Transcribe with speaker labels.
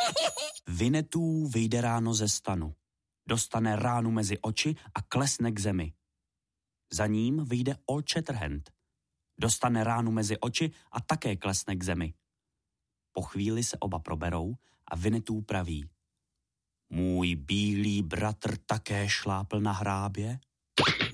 Speaker 1: Winnetou vyjde ráno ze stanu. Dostane ránu mezi oči a klesne k zemi. Za ním vyjde Old Shatterhand. Dostane ránu mezi oči a také klesne k zemi. Po chvíli se oba proberou a Winnetou praví: Můj bílý bratr také šlápl na hrábě?